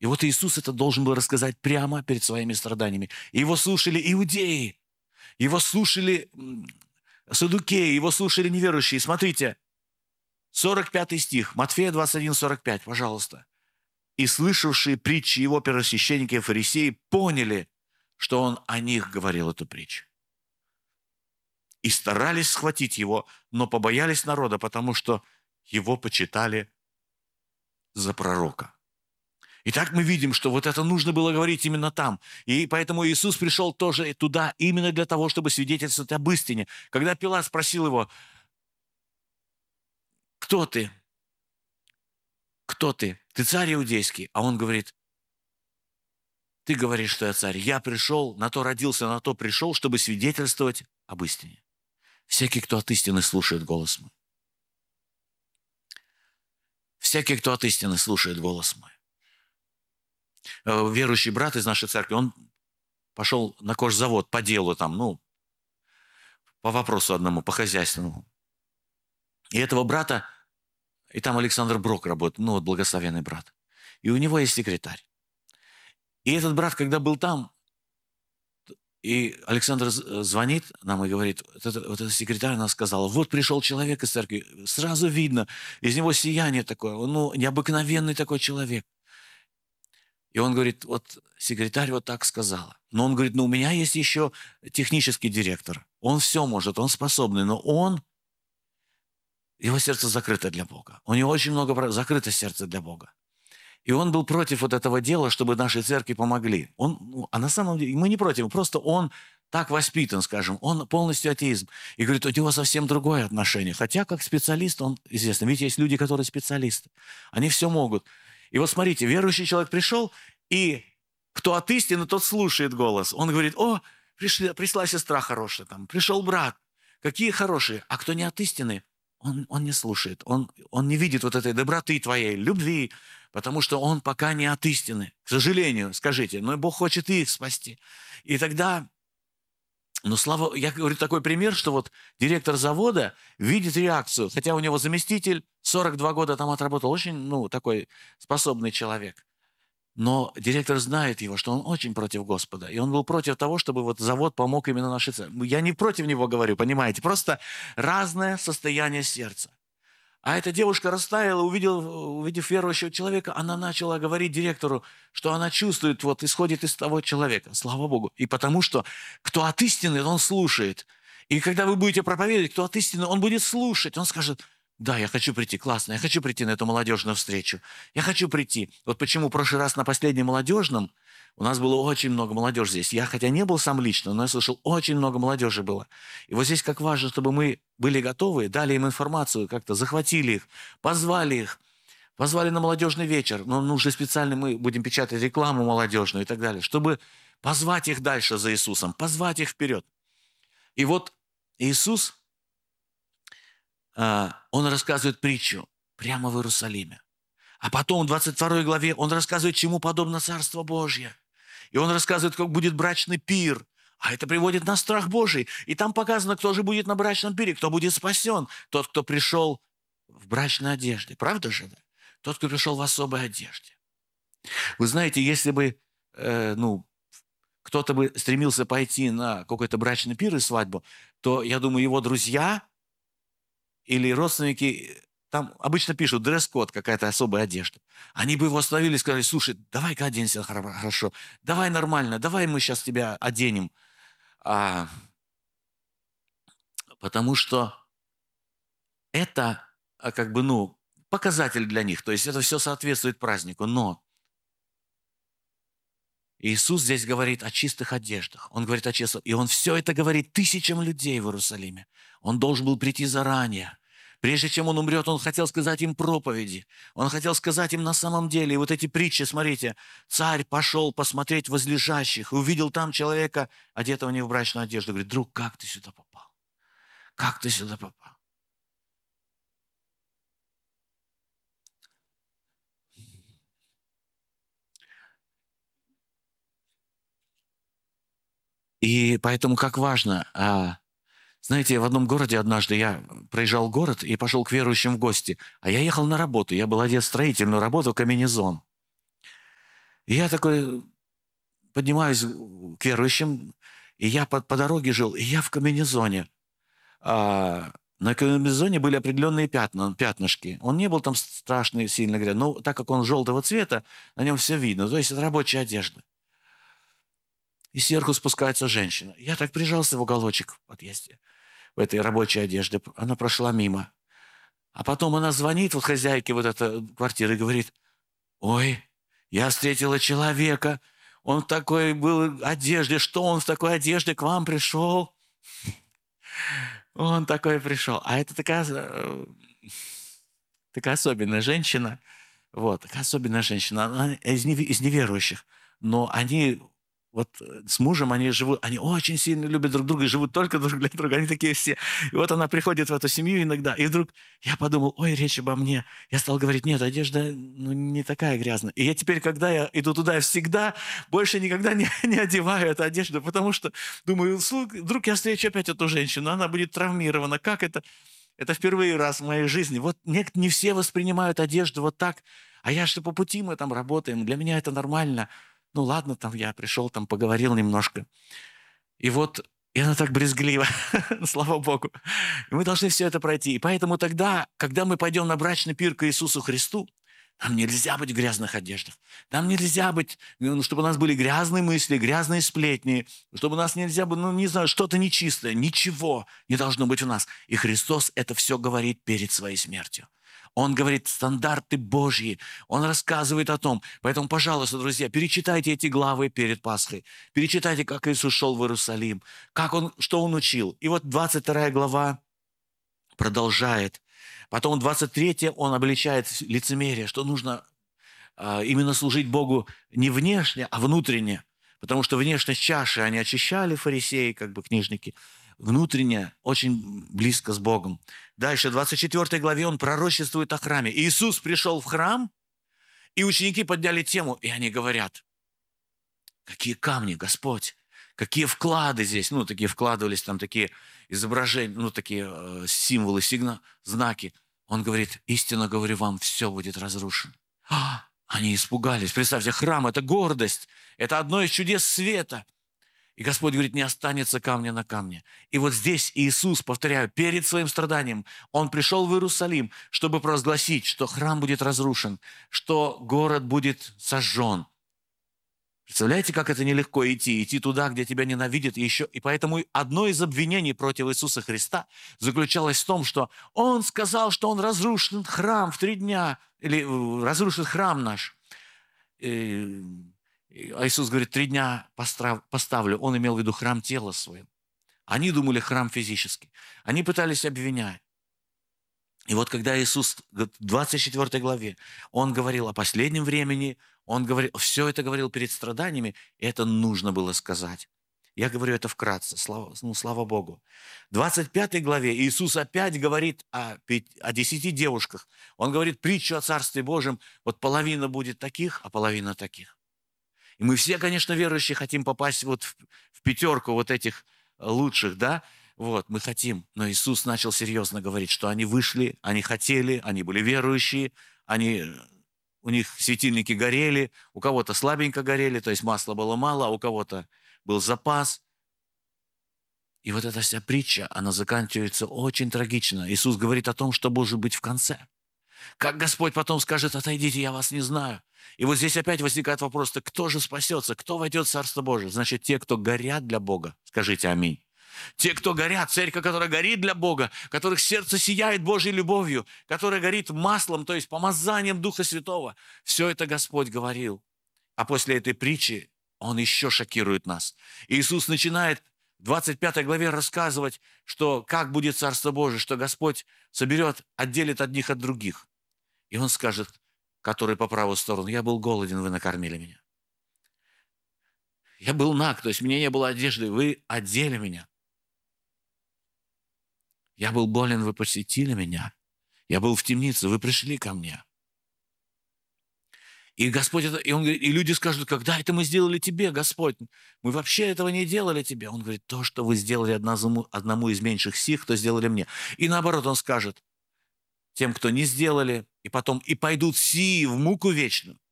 И вот Иисус это должен был рассказать прямо перед своими страданиями. И его слушали иудеи, его слушали саддукеи, его слушали неверующие. Смотрите, 45 стих, Матфея 21:45, пожалуйста. «И слышавшие притчи его первосвященники и фарисеи поняли, что он о них говорил эту притчу. И старались схватить его, но побоялись народа, потому что его почитали за пророка». Итак, мы видим, что вот это нужно было говорить именно там. И поэтому Иисус пришел тоже туда именно для того, чтобы свидетельствовать об истине. Когда Пилат спросил его: «Кто ты? Кто ты? Ты царь иудейский?» А он говорит: «Ты говоришь, что я царь. Я пришел, на то родился, на то пришел, чтобы свидетельствовать об истине. Всякий, кто от истины слушает голос мой. Всякий, кто от истины слушает голос мой». Верующий брат из нашей церкви, он пошел на кожзавод по делу там, по вопросу одному, по хозяйственному. И этого брата, и там Александр Брок работает, благословенный брат. И у него есть секретарь. И этот брат, когда был там, и Александр звонит нам и говорит: вот эта секретарь нам сказала: вот пришел человек из церкви, сразу видно, из него сияние такое, необыкновенный такой человек. И он говорит: вот секретарь вот так сказала. Но он говорит: у меня есть еще технический директор. Он все может, он способный, но его сердце закрыто для Бога. У него очень много закрыто сердце для Бога. И он был против вот этого дела, чтобы нашей церкви помогли. А на самом деле мы не против, просто он так воспитан, скажем, он полностью атеизм. И говорит, у него совсем другое отношение. Хотя как специалист он известен. Ведь есть люди, которые специалисты. Они все могут. И вот смотрите, верующий человек пришел, и кто от истины, тот слушает голос. Он говорит: пришла сестра хорошая, пришел брат, какие хорошие. А кто не от истины, он не слушает, он не видит вот этой доброты твоей, любви, потому что он пока не от истины. К сожалению, скажите, но Бог хочет их спасти. И тогда, я говорю такой пример, что вот директор завода видит реакцию, хотя у него заместитель 42 года там отработал, очень, такой способный человек. Но директор знает его, что он очень против Господа. И он был против того, чтобы вот завод помог именно нашей церкви. Я не против него говорю, понимаете? Просто разное состояние сердца. А эта девушка растаяла, увидев верующего человека, она начала говорить директору, что она чувствует, исходит из того человека. Слава Богу. И потому что кто от истины, он слушает. И когда вы будете проповедовать, кто от истины, он будет слушать. Он скажет: да, я хочу прийти, классно, я хочу прийти на эту молодежную встречу. Я хочу прийти. Вот почему в прошлый раз на последнем молодежном у нас было очень много молодежи здесь. Я хотя не был сам лично, но я слышал, очень много молодежи было. И вот здесь как важно, чтобы мы были готовы, дали им информацию, как-то захватили их, позвали на молодежный вечер. Но нужно специально, мы будем печатать рекламу молодежную и так далее, чтобы позвать их дальше за Иисусом, позвать их вперед. И вот Иисус, он рассказывает притчу прямо в Иерусалиме. А потом в 22 главе он рассказывает, чему подобно Царство Божье. И он рассказывает, как будет брачный пир. А это приводит на страх Божий. И там показано, кто же будет на брачном пире, кто будет спасен. Тот, кто пришел в брачной одежде. Правда же? Да? Тот, кто пришел в особой одежде. Вы знаете, если бы кто-то бы стремился пойти на какой-то брачный пир и свадьбу, то, я думаю, его друзья или родственники, там обычно пишут дресс-код, какая-то особая одежда. Они бы его остановили и сказали: слушай, давай-ка оденься хорошо, давай нормально, давай мы сейчас тебя оденем. Потому что это показатель для них, то есть это все соответствует празднику. Но Иисус здесь говорит о чистых одеждах. Он говорит о чистых. И Он все это говорит тысячам людей в Иерусалиме. Он должен был прийти заранее. Прежде чем Он умрет, Он хотел сказать им проповеди. Он хотел сказать им на самом деле. И вот эти притчи, смотрите, царь пошел посмотреть возлежащих и увидел там человека, одетого не в брачную одежду. Говорит: друг, как ты сюда попал? Как ты сюда попал? И поэтому как важно. Знаете, в одном городе однажды я проезжал город и пошел к верующим в гости. А я ехал на работу. Я был одет в строительную работу, комбинезон. И я такой поднимаюсь к верующим, и я по дороге жил, и я в комбинезоне. На комбинезоне были определенные пятнышки. Он не был там страшный, сильно грязный, но так как он желтого цвета, на нем все видно. То есть это рабочая одежда. И сверху спускается женщина. Я так прижался в уголочек в подъезде, в этой рабочей одежде. Она прошла мимо. А потом она звонит вот хозяйке вот этой квартиры и говорит: «Ой, я встретила человека, он в такой был одежде, что он в такой одежде к вам пришел?» Он такой пришел. А это такая особенная женщина. Вот, такая особенная женщина. Она из неверующих. Но они с мужем, они живут, они очень сильно любят друг друга и живут только друг для друга. Они такие все. И вот она приходит в эту семью иногда, и вдруг я подумал: ой, речь обо мне. Я стал говорить: нет, одежда не такая грязная. И я теперь, когда я иду туда, я всегда больше никогда не одеваю эту одежду, потому что думаю, вдруг я встречу опять эту женщину, она будет травмирована. Как это? Это впервые раз в моей жизни. Вот не все воспринимают одежду вот так, а я что по пути мы там работаем, для меня это нормально. Ну ладно, там я пришел, там поговорил немножко. И вот и она так брезглива, слава Богу. И мы должны все это пройти. И поэтому тогда, когда мы пойдем на брачный пир к Иисусу Христу, нам нельзя быть в грязных одеждах. Нам нельзя быть, чтобы у нас были грязные мысли, грязные сплетни, чтобы у нас нельзя было, не знаю, что-то нечистое. Ничего не должно быть у нас. И Христос это все говорит перед своей смертью. Он говорит стандарты Божьи. Он рассказывает о том. Поэтому, пожалуйста, друзья, перечитайте эти главы перед Пасхой. Перечитайте, как Иисус шел в Иерусалим, что Он учил. И вот 22 глава продолжает. Потом 23 он обличает лицемерие, что нужно именно служить Богу не внешне, а внутренне. Потому что внешность чаши они очищали, фарисеи, как бы книжники. Внутренне очень близко с Богом. Дальше, в 24 главе он пророчествует о храме. Иисус пришел в храм, и ученики подняли тему, и они говорят: какие камни, Господь, какие вклады здесь. Ну, такие вкладывались, там такие изображения, ну, такие символы, знаки. Он говорит: истинно говорю вам, все будет разрушено. Они испугались. Представьте, храм – это гордость. Это одно из чудес света. И Господь говорит: не останется камня на камне. И вот здесь Иисус, повторяю, перед своим страданием, Он пришел в Иерусалим, чтобы провозгласить, что храм будет разрушен, что город будет сожжен. Представляете, как это нелегко идти туда, где тебя ненавидят, и поэтому одно из обвинений против Иисуса Христа заключалось в том, что Он сказал, что Он разрушит храм в 3 дня, или разрушит храм наш. А Иисус говорит: 3 дня поставлю. Он имел в виду храм тела своего. Они думали храм физический. Они пытались обвинять. И вот когда Иисус в 24 главе, Он говорил о последнем времени, все это говорил перед страданиями, и это нужно было сказать. Я говорю это вкратце, слава Богу. В 25 главе Иисус опять говорит о 10 девушках. Он говорит притчу о Царстве Божьем: вот половина будет таких, а половина таких. И мы все, конечно, верующие, хотим попасть вот в 5 вот этих лучших, да? Вот, мы хотим. Но Иисус начал серьезно говорить, что они вышли, они хотели, они были верующие, у них светильники горели, у кого-то слабенько горели, то есть масла было мало, а у кого-то был запас. И вот эта вся притча, она заканчивается очень трагично. Иисус говорит о том, что может быть в конце. Как Господь потом скажет: отойдите, я вас не знаю. И вот здесь опять возникает вопрос: так кто же спасется, кто войдет в Царство Божие? Значит, те, кто горят для Бога. Скажите аминь. Те, кто горят, церковь, которая горит для Бога, которых сердце сияет Божьей любовью, которая горит маслом, то есть помазанием Духа Святого. Все это Господь говорил. А после этой притчи Он еще шокирует нас. Иисус начинает в 25 главе рассказывать, что как будет Царство Божие, что Господь отделит одних от других. И Он скажет, который по правую сторону: я был голоден, вы накормили меня. Я был наг, то есть мне не было одежды, вы одели меня. Я был болен, вы посетили меня. Я был в темнице, вы пришли ко мне. И Господь и люди скажут: когда это мы сделали тебе, Господь? Мы вообще этого не делали тебе. Он говорит: то, что вы сделали одному из меньших сих, то сделали мне. И наоборот, Он скажет тем, кто не сделали, и потом и пойдут сии в муку вечную.